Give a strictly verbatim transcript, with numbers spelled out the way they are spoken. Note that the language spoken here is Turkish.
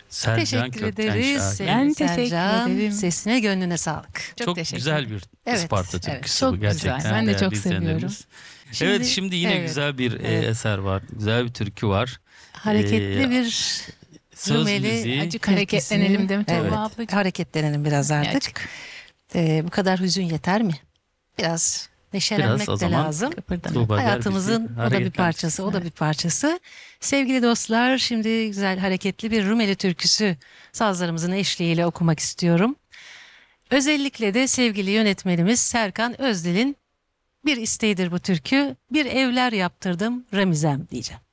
Sercan Teşekkür Kökten ederiz. Şahin. sevgili Ben teşekkür Sercan. ederim. Sesine gönlüne sağlık. Çok Çok teşekkür güzel ederim. bir Evet, Isparta evet. türküsü Çok bu gerçekten. güzel. Ben de çok değerli seviyorum. izleyenlerimiz. Şimdi- evet şimdi yine evet, güzel bir e, evet. eser var. Güzel bir türkü var. Hareketli Ee, bir Söz Rumeli müziği. Acık hareketlenelim değil mi Tuğba Evet, ablacığım? hareketlenelim biraz artık. Açık. Ee, bu kadar hüzün yeter mi? Biraz neşelenmek Biraz o de zaman lazım. Kıpırdanın. Tuğba der bizi Hayatımızın o da bir hareketlendirsin. parçası, o da bir parçası. Sevgili dostlar, şimdi güzel hareketli bir Rumeli türküsü sazlarımızın eşliğiyle okumak istiyorum. Özellikle de sevgili yönetmenimiz Serkan Özdil'in bir isteğidir bu türkü. Bir evler yaptırdım Remizem diyeceğim.